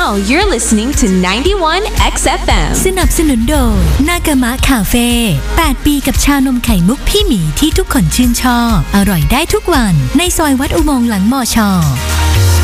you're listening to 91 XFM สนับสนุนโดยนากามะคาเฟ่8ปีกับชานมไข่มุกพี่หมีที่ทุกคนชื่นชอบอร่อยได้ทุกวันในซอยวัดอุโมงค์หลังมช